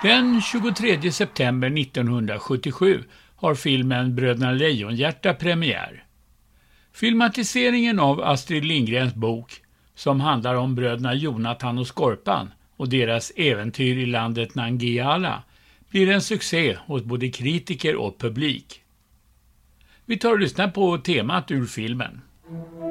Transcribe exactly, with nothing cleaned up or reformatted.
Den tjugotredje september nittonhundrasjuttiosju har filmen Bröderna Lejonhjärta premiär. Filmatiseringen av Astrid Lindgrens bok, som handlar om bröderna Jonathan och Skorpan och deras äventyr i landet Nangiala, blir en succé hos både kritiker och publik. Vi tar och lyssnar på temat ur filmen.